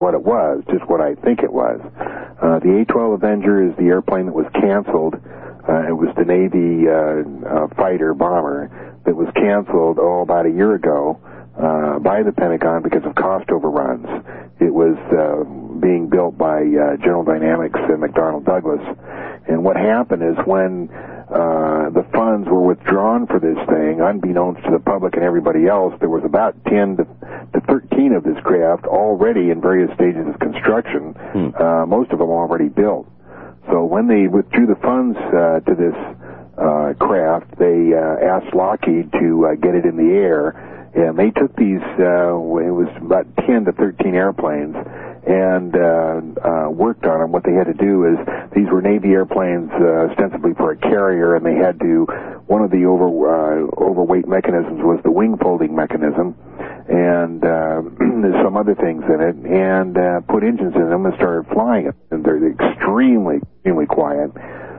what it was, just what I think it was. The A-12 Avenger is the airplane that was canceled. It was the Navy fighter bomber that was canceled, about a year ago by the Pentagon because of cost overruns. It was being built by General Dynamics and McDonnell Douglas. And what happened is when the funds were withdrawn for this thing, unbeknownst to the public and everybody else, there was about 10 to 13 of this craft already in various stages of construction, most of them already built. So when they withdrew the funds to this craft, they asked Lockheed to get it in the air, and they took these, it was about 10 to 13 airplanes, and worked on them. What they had to do is, these were Navy airplanes ostensibly for a carrier, and they had to, one of the overweight mechanisms was the wing folding mechanism, and there's some other things in it, and put engines in them and started flying it. And they're extremely, extremely quiet.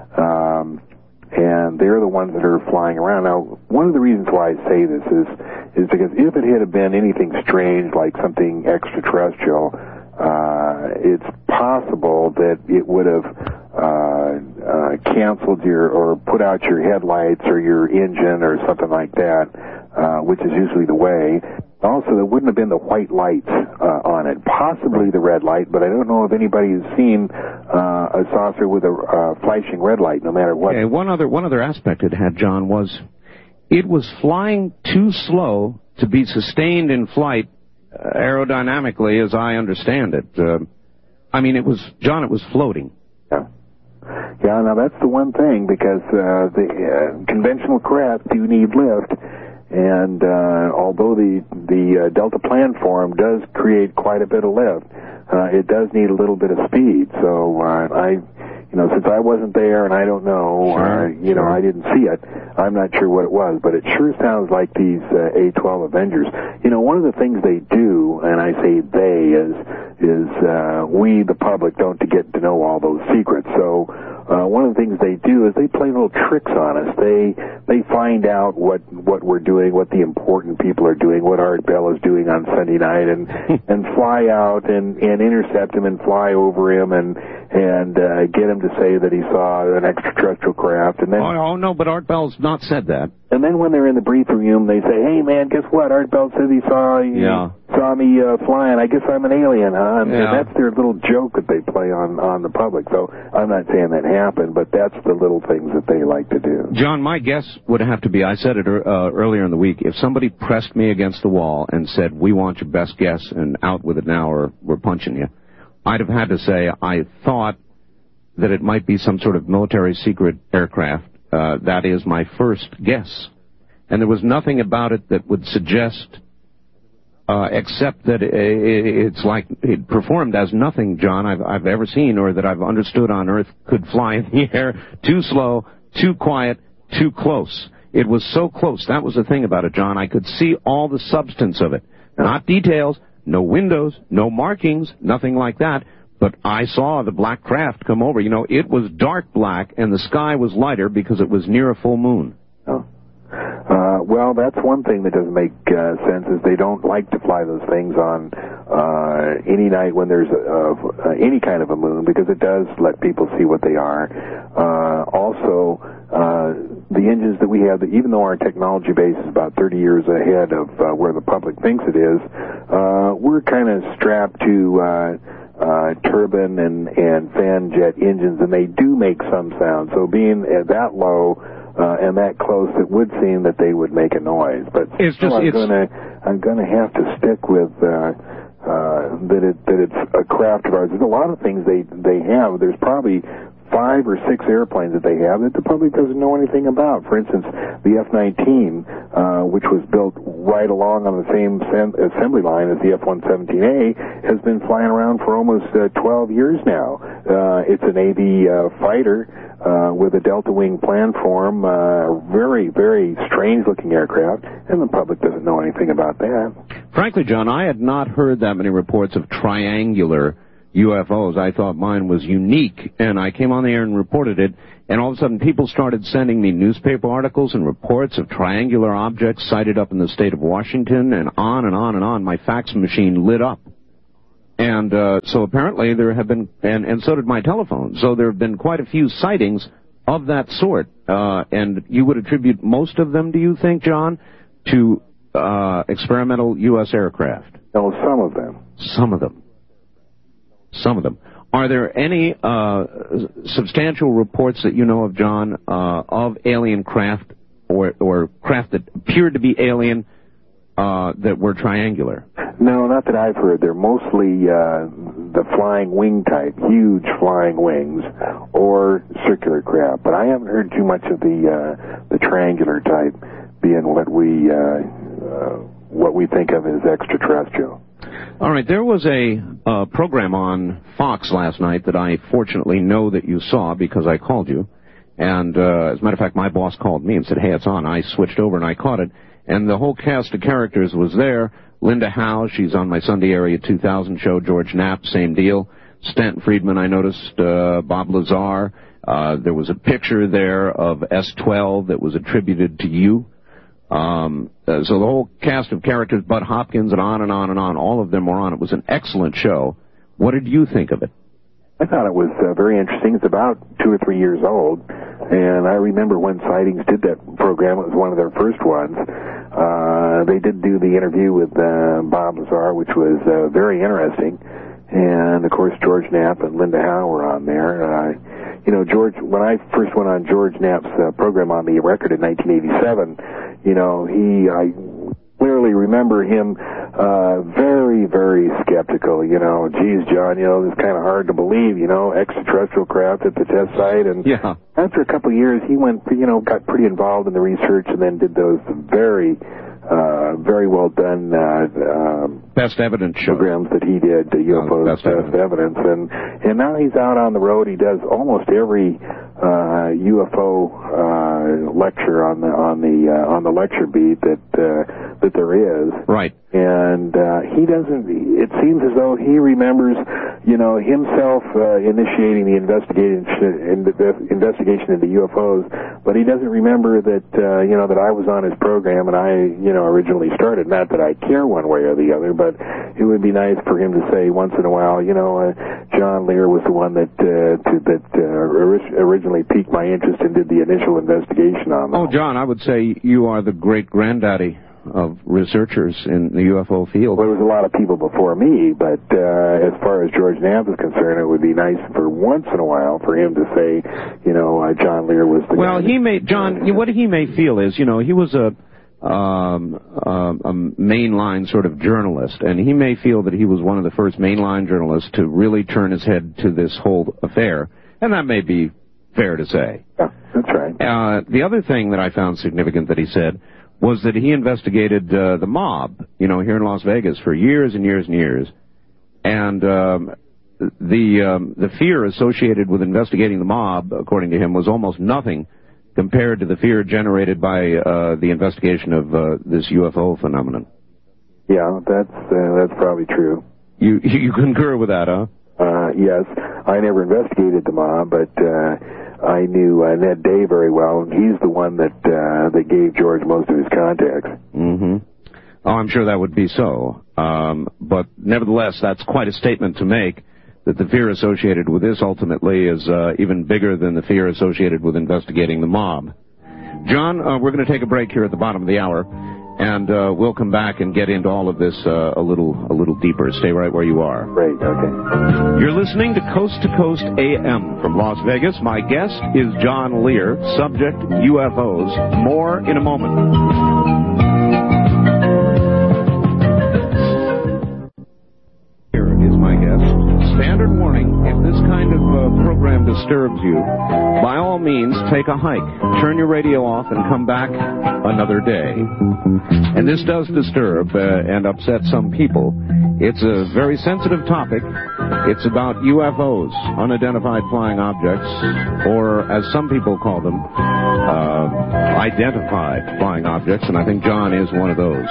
And they're the ones that are flying around. Now, one of the reasons why I say this is because if it had been anything strange, like something extraterrestrial, it's possible that it would have canceled or put out your headlights or your engine or something like that, which is usually the way. Also, there wouldn't have been the white lights on it, possibly the red light, but I don't know if anybody has seen a saucer with a flashing red light, no matter what. Okay, one other aspect it had, John, was it was flying too slow to be sustained in flight aerodynamically, as I understand it. I mean, it was floating. Yeah, now that's the one thing, because the conventional craft do need lift. And although the Delta Planform does create quite a bit of lift, it does need a little bit of speed. So since I wasn't there and I don't know, Sure. I didn't see it, I'm not sure what it was, but it sure sounds like these A-12 Avengers. One of the things they do, and I say they, is we, the public, don't get to know all those secrets. So one of the things they do is they play little tricks on us. They find out what we're doing, what the important people are doing, what Art Bell is doing on Sunday night, and fly out and intercept him and fly over him and get him to say that he saw an extraterrestrial craft. And then no, but Art Bell's not said that. And then when they're in the briefing room, they say, "Hey man, guess what? Art Bell said he saw me flying. I guess I'm an alien, huh?" And that's their little joke that they play on the public. So I'm not saying that happened, but that's the little things that they like to do. John, my guess would have to be, I said it earlier in the week, if somebody pressed me against the wall and said, "We want your best guess and out with it now or we're punching you," I'd have had to say I thought that it might be some sort of military secret aircraft. That is my first guess. And there was nothing about it that would suggest, except that it's like it performed as nothing, John, I've ever seen or that I've understood on Earth could fly in the air. Too slow, too quiet, too close. It was so close. That was the thing about it, John. I could see all the substance of it. Not details, no windows, no markings, nothing like that. But I saw the black craft come over. It was dark black, and the sky was lighter because it was near a full moon. Oh. Well, that's one thing that doesn't make sense, is they don't like to fly those things on any night when there's any kind of a moon, because it does let people see what they are. Also, the engines that we have, even though our technology base is about 30 years ahead of where the public thinks it is, we're kind of strapped to turbine and fan jet engines, and they do make some sound. So being at that low and that close, it would seem that they would make a noise. But I'm gonna have to stick with that it's a craft of ours. There's a lot of things they have. There's probably 5 or 6 airplanes that they have that the public doesn't know anything about. For instance, the F-19, which was built right along on the same assembly line as the F-117A, has been flying around for almost 12 years now. It's a Navy fighter with a Delta Wing planform, very, very strange-looking aircraft, and the public doesn't know anything about that. Frankly, John, I had not heard that many reports of triangular UFOs. I thought mine was unique, and I came on the air and reported it, and all of a sudden people started sending me newspaper articles and reports of triangular objects sighted up in the state of Washington, and on and on and on. My fax machine lit up. And so apparently there have been, and so did my telephone, so there have been quite a few sightings of that sort. And you would attribute most of them, do you think, John, to experimental U.S. aircraft? No, some of them. Some of them. Some of them. Are there any substantial reports that you know of, John, of alien craft or craft that appeared to be alien that were triangular? No, not that I've heard. They're mostly the flying wing type, huge flying wings, or circular craft. But I haven't heard too much of the triangular type being what we think of as extraterrestrial. All right, there was a program on Fox last night that I fortunately know that you saw because I called you. And as a matter of fact, my boss called me and said, hey, it's on. I switched over and I caught it. And the whole cast of characters was there. Linda Howe, she's on my Sunday Area 2000 show. George Knapp, same deal. Stanton Friedman, I noticed. Bob Lazar. There was a picture there of S-12 that was attributed to you. So the whole cast of characters, Bud Hopkins, and on and on and on, all of them were on. It was an excellent show. What did you think of it? I thought it was very interesting. It's about 2 or 3 years old, and I remember when Sightings did that program. It was one of their first ones. They did do the interview with Bob Lazar, which was very interesting, and of course George Knapp and Linda Howe were on there. George, when I first went on George Knapp's program on the record in 1987, I clearly remember him very, very skeptical. Geez, John, this is kind of hard to believe, extraterrestrial craft at the test site. And after a couple of years, he went, got pretty involved in the research and then did those very well done Best Evidence programs that he did, the UFOs Best Evidence. And now he's out on the road. He does almost every UFO lecture on the lecture beat that there is. Right. And he doesn't. It seems as though he remembers, himself initiating the investigation into UFOs, but he doesn't remember that that I was on his program and I originally started. Not that I care one way or the other, but it would be nice for him to say once in a while, John Lear was the one that originally piqued my interest and did the initial investigation on them. Oh, John, I would say you are the great granddaddy of researchers in the UFO field. Well, there was a lot of people before me, but as far as George Knapp is concerned, it would be nice for once in a while for him to say, John Lear was the Well, he may, John, what he may feel is, he was a mainline sort of journalist, and he may feel that he was one of the first mainline journalists to really turn his head to this whole affair, and that may be fair to say. Yeah, that's right. The other thing that I found significant that he said was that he investigated the mob, here in Las Vegas for years and years and years, and the fear associated with investigating the mob, according to him, was almost nothing compared to the fear generated by the investigation of this UFO phenomenon. Yeah, that's probably true. You concur with that, huh? Yes. I never investigated the mob, but I knew Ned Day very well, and he's the one that gave George most of his contacts. Mm-hmm. Oh, I'm sure that would be so. But nevertheless, that's quite a statement to make, that the fear associated with this ultimately is even bigger than the fear associated with investigating the mob. John, we're going to take a break here at the bottom of the hour, and we'll come back and get into all of this a little deeper. Stay right where you are. Great, okay. You're listening to Coast AM from Las Vegas. My guest is John Lear, subject UFOs. More in a moment. Standard warning, if this kind of program disturbs you, by all means, take a hike. Turn your radio off and come back another day. And this does disturb and upset some people. It's a very sensitive topic. It's about UFOs, unidentified flying objects, or as some people call them, identified flying objects, and I think John is one of those.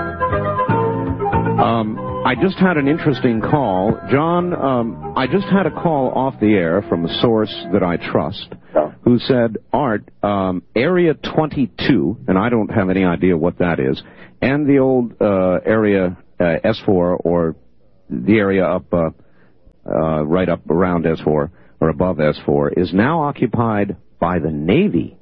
I just had an interesting call. John, I just had a call off the air from a source that I trust who said, Art, Area 22, and I don't have any idea what that is, and the old Area S4 or the area up, right up around S4 or above S4, is now occupied by the Navy.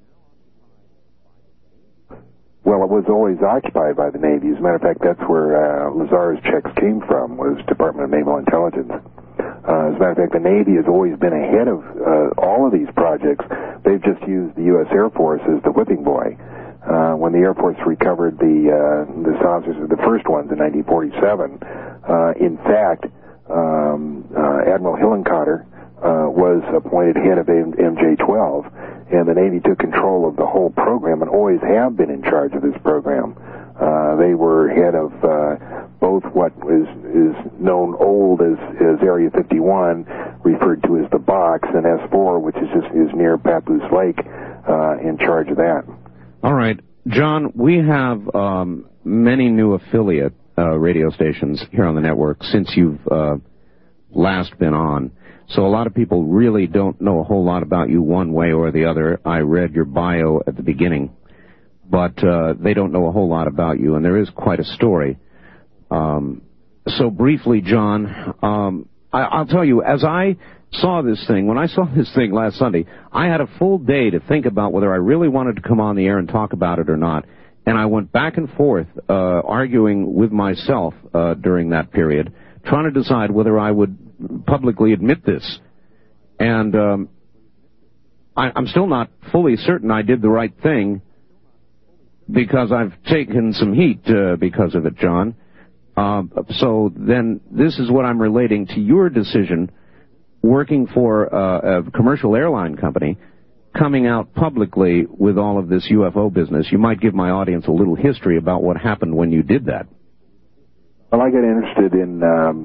Well, it was always occupied by the Navy. As a matter of fact, that's where Lazar's checks came from, was Department of Naval Intelligence. As a matter of fact, the Navy has always been ahead of all of these projects. They've just used the U.S. Air Force as the whipping boy. When the Air Force recovered the saucers, the first ones in 1947, in fact, Admiral Hillenkotter was appointed head of MJ-12, and the Navy took control of the whole program and always have been in charge of this program. They were head of both what is known old as Area 51, referred to as the box, and S4, which is near Papoose Lake, in charge of that. All right. John, we have many new affiliate radio stations here on the network since you've last been on. So a lot of people really don't know a whole lot about you one way or the other. I read your bio at the beginning, but they don't know a whole lot about you, and there is quite a story. So briefly, John, I'll tell you, as I saw this thing, when I saw this thing last Sunday, I had a full day to think about whether I really wanted to come on the air and talk about it or not. And I went back and forth, arguing with myself during that period, trying to decide whether I would publicly admit this. And I'm still not fully certain I did the right thing, because I've taken some heat because of it, John. So then this is what I'm relating to your decision, working for a commercial airline company, coming out publicly with all of this UFO business. You might give my audience a little history about what happened when you did that. Well, I got interested in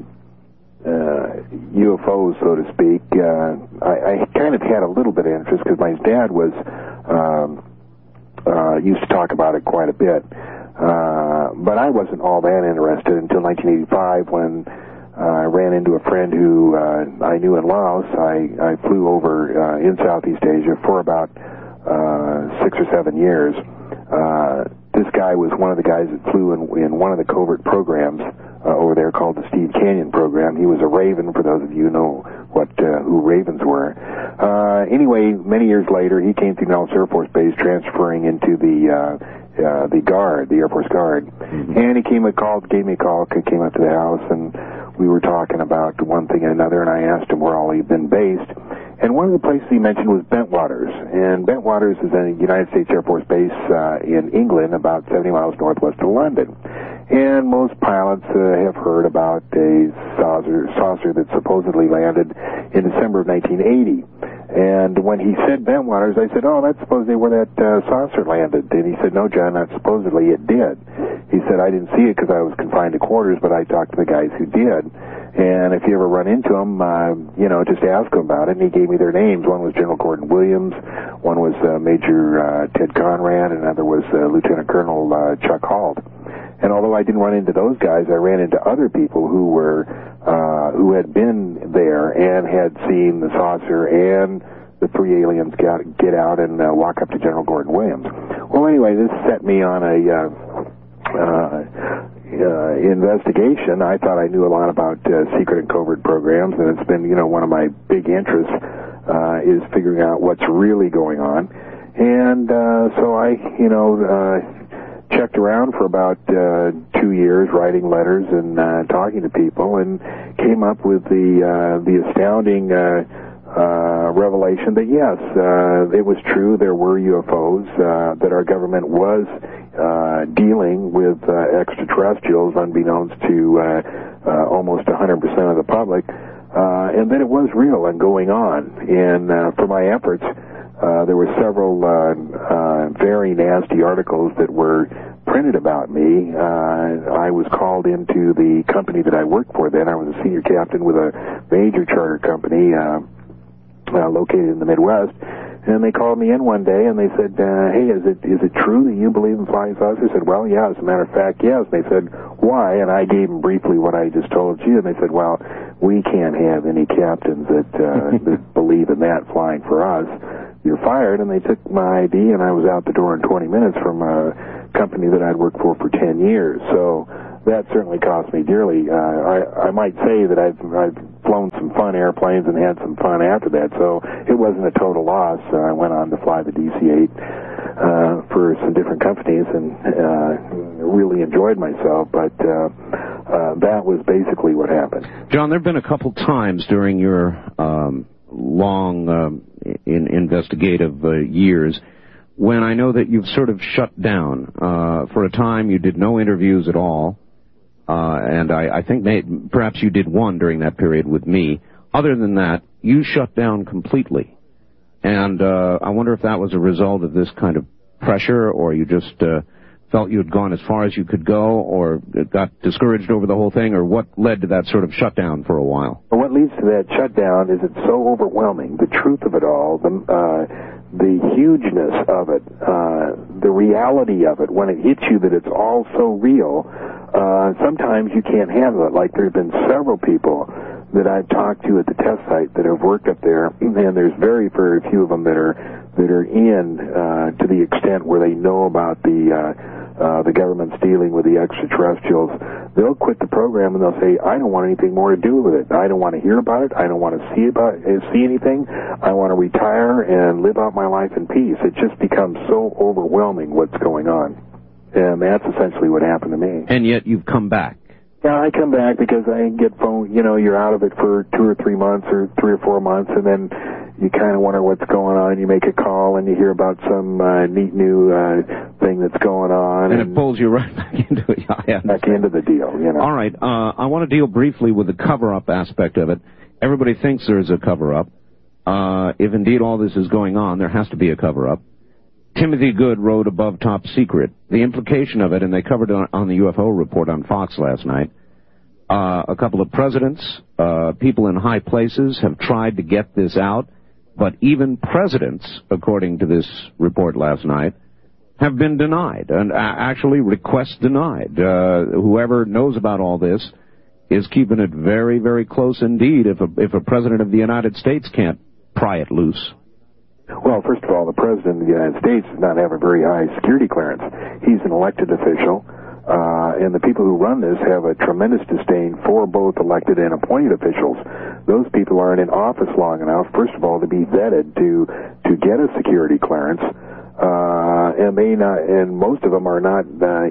UFOs, so to speak. I kind of had a little bit of interest because my dad was used to talk about it quite a bit. But I wasn't all that interested until 1985 when I ran into a friend who I knew in Laos. I flew over in Southeast Asia for about 6 or 7 years. This guy was one of the guys that flew in one of the covert programs over there called the Steve Canyon program. He was a Raven, for those of you who know who Ravens were. Anyway, many years later, he came through Nellis Air Force Base, transferring into the Guard, the Air Force Guard. Mm-hmm. And he gave me a call, came up to the house, and we were talking about one thing and another, and I asked him where all he'd been based. And one of the places he mentioned was Bentwaters. And Bentwaters is a United States Air Force base in England, about 70 miles northwest of London. And most pilots have heard about a saucer that supposedly landed in December of 1980. And when he said Bentwaters, I said, oh, that's supposedly where that saucer landed. And he said, no, John, not supposedly, it did. He said, I didn't see it because I was confined to quarters, but I talked to the guys who did. And if you ever run into them, just ask them about it. And he gave me their names. One was General Gordon Williams, one was Major Ted Conrad, and another was Lieutenant Colonel Chuck Halt. And although I didn't run into those guys, I ran into other people who had been there and had seen the saucer and the three aliens get out and walk up to General Gordon Williams. Well, anyway, this set me on a investigation. I thought I knew a lot about secret and covert programs, and it's been, one of my big interests is figuring out what's really going on. And so I, checked around for about 2 years, writing letters and talking to people, and came up with the astounding revelation that yes, it was true. There were UFOs, that our government was dealing with extraterrestrials, unbeknownst to almost 100% of the public, and that it was real and going on. And for my efforts, there were several very nasty articles that were printed about me. I was called into the company that I worked for then. I was a senior captain with a major charter company located in the Midwest. And they called me in one day and they said, hey, is it true that you believe in flying saucers? I said, well, yeah, as a matter of fact, yes. And they said, why? And I gave them briefly what I just told you. And they said, well, we can't have any captains that believe in that flying for us. You're fired. And they took my ID, and I was out the door in 20 minutes from a company that I'd worked for 10 years. So that certainly cost me dearly. I might say that I've flown some fun airplanes and had some fun after that, so it wasn't a total loss. I went on to fly the DC-8 for some different companies and really enjoyed myself, but that was basically what happened. John, there have been a couple times during your long investigative years when I know that you've sort of shut down. For a time, you did no interviews at all, and I think perhaps you did one during that period with me. Other than that, you shut down completely. And I wonder if that was a result of this kind of pressure, or you just felt you had gone as far as you could go, or got discouraged over the whole thing, or what led to that sort of shutdown for a while? Well, what leads to that shutdown is it's so overwhelming, the truth of it all, the hugeness of it, the reality of it, when it hits you that it's all so real, sometimes you can't handle it. Like, there have been several people that I've talked to at the test site that have worked up there, and there's very, very few of them that are in to the extent where they know about the government's dealing with the extraterrestrials. They'll quit the program and they'll say, I don't want anything more to do with it. I don't want to hear about it. I don't want to see anything. I want to retire and live out my life in peace. It just becomes so overwhelming what's going on. And that's essentially what happened to me. And yet you've come back. Yeah, I come back because I get phone, you're out of it for 2 or 3 months or 3 or 4 months, and then you kind of wonder what's going on. You make a call and you hear about some neat new thing that's going on. And it pulls you right back into it. Back into the deal, All right. I want to deal briefly with the cover-up aspect of it. Everybody thinks there is a cover-up. If indeed all this is going on, there has to be a cover-up. Timothy Good wrote Above Top Secret. The implication of it, and they covered it on the UFO report on Fox last night, a couple of presidents, people in high places have tried to get this out, but even presidents, according to this report last night, have been denied, and actually requests denied. Whoever knows about all this is keeping it very, very close indeed if a president of the United States can't pry it loose. Well, first of all, the President of the United States does not have a very high security clearance. He's an elected official, and the people who run this have a tremendous disdain for both elected and appointed officials. Those people aren't in office long enough, first of all, to be vetted to get a security clearance, and most of them are not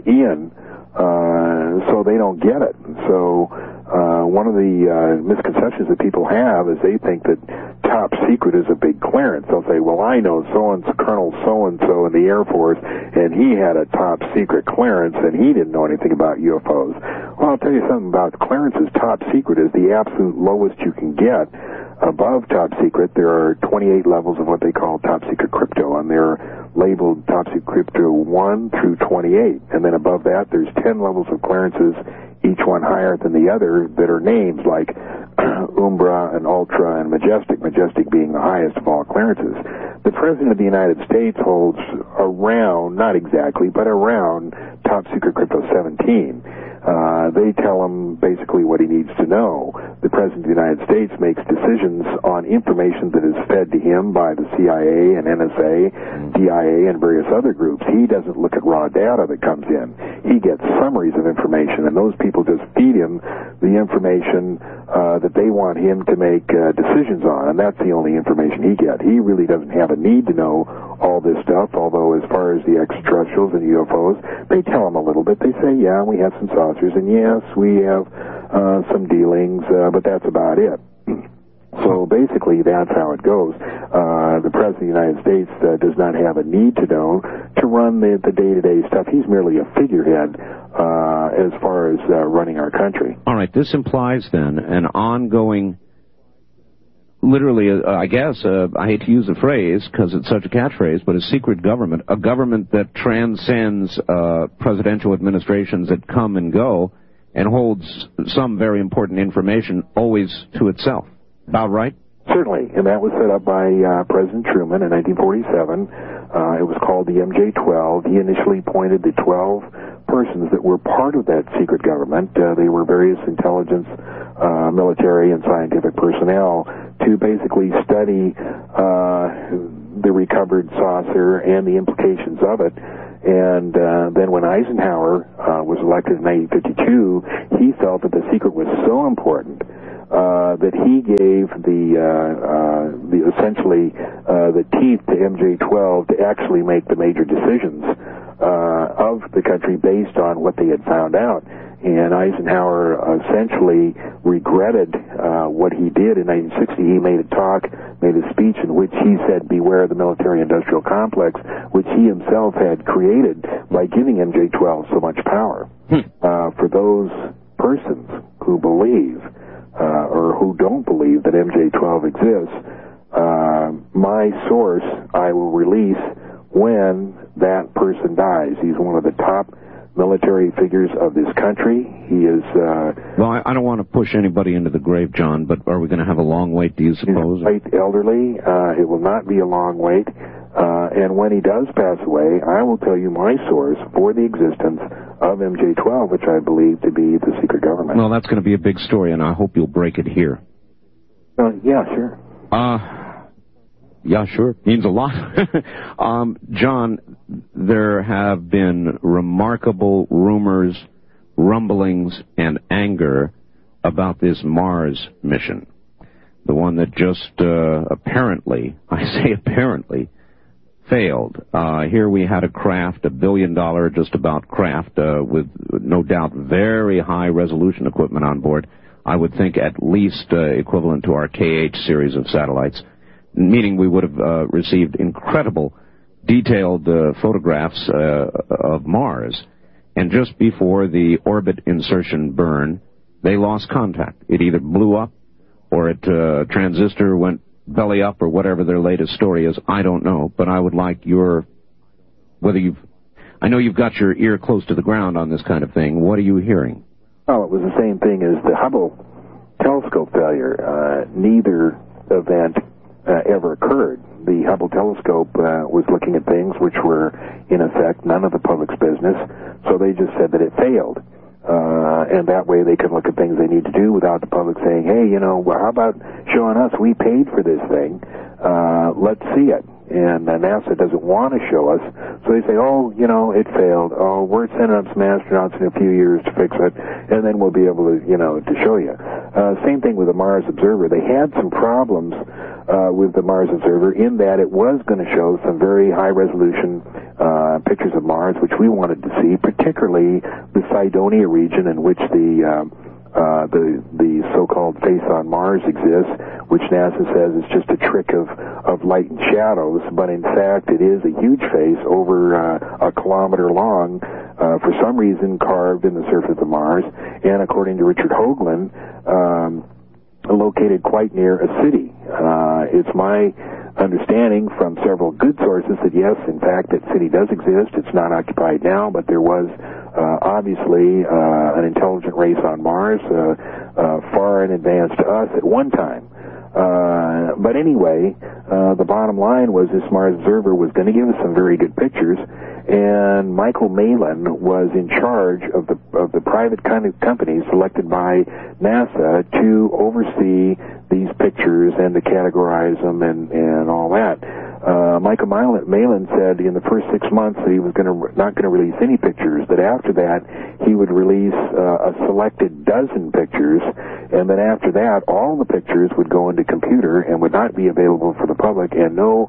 so they don't get it. So one of the misconceptions that people have is they think that top secret is a big clearance. They'll say, well, I know Colonel so-and-so in the Air Force, and he had a top secret clearance, and he didn't know anything about UFOs. Well, I'll tell you something about clearances. Top secret is the absolute lowest you can get. Above top secret, there are 28 levels of what they call top secret crypto, and they're labeled top secret crypto 1 through 28. And then above that, there's 10 levels of clearances, each one higher than the other, that are names like Umbra and Ultra and Majestic, Majestic being the highest of all clearances. The President of the United States holds around, not exactly, but around top secret crypto 17. They tell him basically what he needs to know. The President of the United States makes decisions on information that is fed to him by the CIA and NSA, DIA, and various other groups. He doesn't look at raw data that comes in. He gets summaries of information, and those people just feed him the information that they want him to make decisions on, and that's the only information he gets. He really doesn't have a need to know all this stuff, although as far as the extraterrestrials and UFOs, they tell him a little bit. They say, yeah, we have some saucers, and yes, we have some dealings, but that's about it. So basically, that's how it goes. The President of the United States does not have a need to know to run the day-to-day stuff. He's merely a figurehead as far as running our country. All right, this implies then an ongoing, literally, I guess, I hate to use the phrase because it's such a catchphrase, but a secret government, a government that transcends presidential administrations that come and go and holds some very important information always to itself. About right? Certainly, and that was set up by President Truman in 1947. It was called the MJ-12. He initially appointed the 12 persons that were part of that secret government. They were various intelligence, military, and scientific personnel to basically study the recovered saucer and the implications of it. And then when Eisenhower was elected in 1952, he felt that the secret was so important that he gave the essentially the teeth to MJ-12 to actually make the major decisions of the country based on what they had found out. And Eisenhower essentially regretted what he did in 1960. He made a speech in which he said, "Beware the military-industrial complex," which he himself had created by giving MJ-12 so much power. For those persons who believe or who don't believe that MJ-12 exists, my source I will release when that person dies. He's one of the top military figures of this country. He is... Well, I don't want to push anybody into the grave, John, but are we going to have a long wait, do you suppose? He's quite elderly. It will not be a long wait. And when he does pass away, I will tell you my source for the existence of MJ-12, which I believe to be the secret government. Well, that's going to be a big story, and I hope you'll break it here. Yeah, sure. Yeah, sure. Means a lot. John, there have been remarkable rumors, rumblings, and anger about this Mars mission. The one that just apparently, I say apparently, failed. Here we had a craft, $1 billion just about craft, with no doubt very high resolution equipment on board. I would think at least equivalent to our KH series of satellites, meaning we would have received incredible detailed photographs of Mars. And just before the orbit insertion burn, they lost contact. It either blew up or a transistor went belly up or whatever their latest story is. I don't know, but I would like I know you've got your ear close to the ground on this kind of thing. What are you hearing? Oh, it was the same thing as the Hubble telescope failure. Neither event ever occurred. The Hubble telescope was looking at things which were, in effect, none of the public's business, so they just said that it failed. And that way they could look at things they need to do without the public saying, hey, how about showing us? We paid for this thing. Let's see it. And NASA doesn't want to show us, so they say, it failed. Oh, we're sending up some astronauts in a few years to fix it, and then we'll be able to, to show you. Same thing with the Mars Observer. They had some problems with the Mars Observer in that it was going to show some very high-resolution pictures of Mars, which we wanted to see, particularly the Cydonia region in which the so-called face on Mars exists, which NASA says is just a trick of light and shadows, but in fact it is a huge face over a kilometer long, for some reason carved in the surface of Mars, and according to Richard Hoagland, located quite near a city. It's my understanding from several good sources that yes, in fact, that city does exist. It's not occupied now, but there was obviously an intelligent race on Mars far in advance to us at one time. But anyway, the bottom line was this Mars Observer was going to give us some very good pictures, and Michael Malin was in charge of the private kind of companies selected by NASA to oversee these pictures and to categorize them and all that. Michael Malin said in the first 6 months that he was not going to release any pictures, that after that he would release a selected dozen pictures, and then after that all the pictures would go into computer and would not be available for the public, and no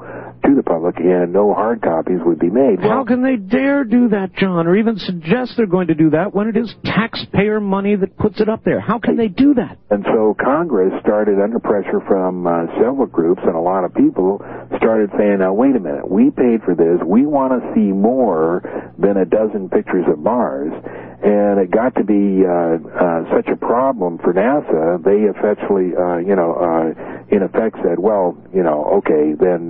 hard copies would be made. How can they dare do that, John, or even suggest they're going to do that when it is taxpayer money that puts it up there? How can they do that? And so Congress started under pressure from several groups, and a lot of people started saying, now wait a minute, we paid for this, we want to see more than a dozen pictures of Mars. And it got to be such a problem for NASA, they effectively, in effect said, well, okay, then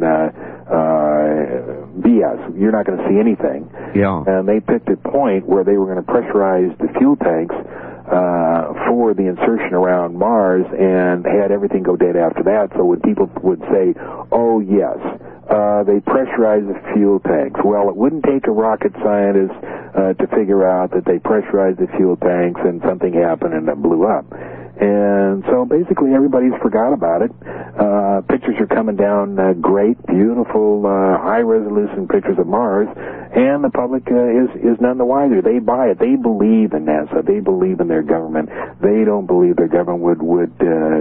BS, you're not going to see anything. Yeah. And they picked a point where they were going to pressurize the fuel tanks for the insertion around Mars and had everything go dead after that. So when people would say, oh, yes, they pressurized the fuel tanks. Well, it wouldn't take a rocket scientist to figure out that they pressurized the fuel tanks and something happened and it blew up. And so basically everybody's forgot about it. Pictures are coming down great, beautiful, high-resolution pictures of Mars, and the public is none the wiser. They buy it. They believe in NASA. They believe in their government. They don't believe their government would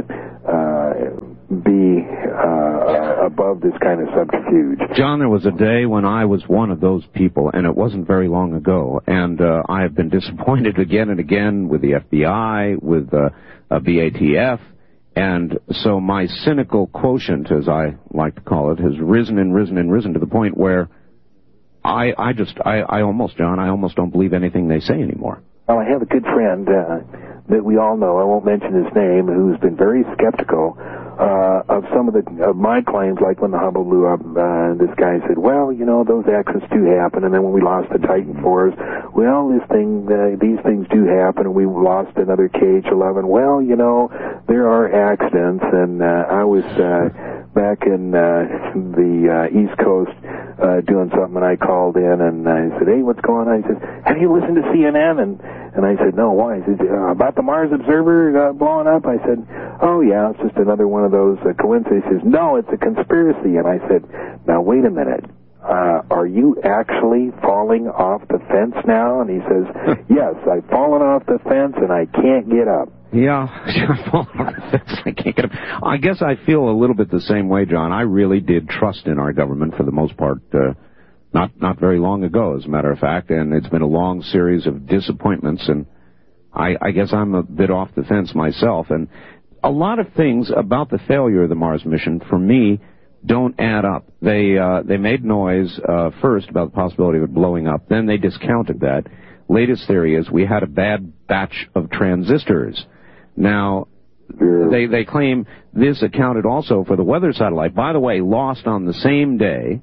be above this kind of subterfuge. John, there was a day when I was one of those people, and it wasn't very long ago, and I have been disappointed again and again with the FBI, with BATF, and so my cynical quotient, as I like to call it, has risen and risen and risen to the point where I almost don't believe anything they say anymore. Well, I have a good friend that we all know, I won't mention his name, who's been very skeptical of some of my claims, like when the Hubble blew up, this guy said, well, you know, those accidents do happen, and then when we lost the Titan IV, well, these things do happen, and we lost another KH-11. Well, you know, there are accidents, and I was back in the East Coast doing something, and I called in, and I said, hey, what's going on? He said, have you listened to CNN? And I said, no, why? He said, about the Mars Observer blowing up? I said, oh, yeah, it's just another one of those coincidences. He says, no, it's a conspiracy. And I said, now, wait a minute. Are you actually falling off the fence now? And he says, yes, I've fallen off the fence, and I can't get up. Yeah, I've fallen off the fence. I can't get up. I guess I feel a little bit the same way, John. I really did trust in our government for the most part, not very long ago, as a matter of fact, and it's been a long series of disappointments, and I guess I'm a bit off the fence myself. And a lot of things about the failure of the Mars mission, for me, don't add up. They made noise first about the possibility of it blowing up. Then they discounted that. Latest theory is we had a bad batch of transistors. Now, they claim this accounted also for the weather satellite, by the way, lost on the same day,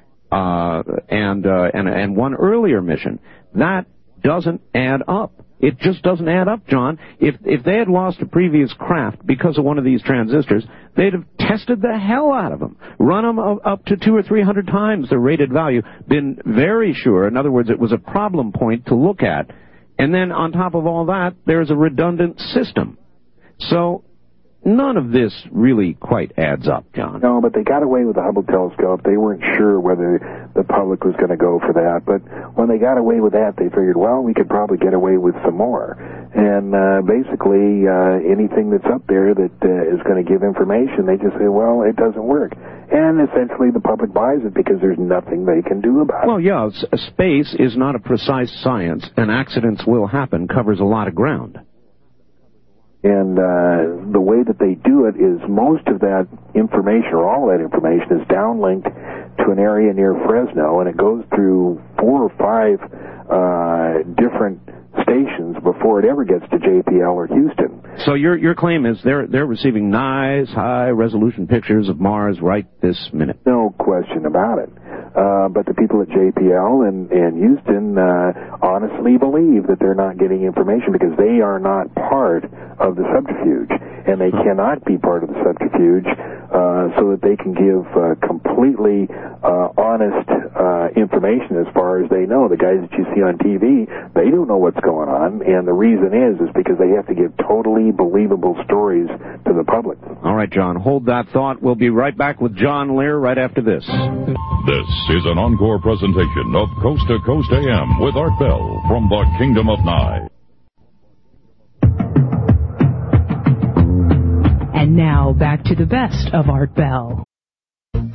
and one earlier mission. That doesn't add up. It just doesn't add up, John. If they had lost a previous craft because of one of these transistors, they'd have tested the hell out of them, run them up to 200 or 300 times their rated value, been very sure. In other words, it was a problem point to look at. And then on top of all that, there's a redundant system. So none of this really quite adds up, John. No, but they got away with the Hubble telescope. They weren't sure whether the public was going to go for that. But when they got away with that, they figured, well, we could probably get away with some more. And basically, anything that's up there that is going to give information, they just say, well, it doesn't work. And essentially the public buys it because there's nothing they can do about it. Well, yeah, space is not a precise science, and accidents will happen, covers a lot of ground. And the way that they do it is most of that information, or all of that information, is downlinked to an area near Fresno, and it goes through 4 or 5 different stations before it ever gets to JPL or Houston. So your claim is they're receiving nice, high-resolution pictures of Mars right this minute? No question about it. But the people at JPL and Houston honestly believe that they're not getting information because they are not part of the subterfuge, and they cannot be part of the subterfuge so that they can give completely honest information as far as they know. The guys that you see on TV, they don't know what's going on, and the reason is because they have to give totally believable stories to the public. All right, John, hold that thought. We'll be right back with John Lear right after this. This is an encore presentation of Coast to Coast AM with Art Bell from the Kingdom of Nye. And now back to the best of Art Bell.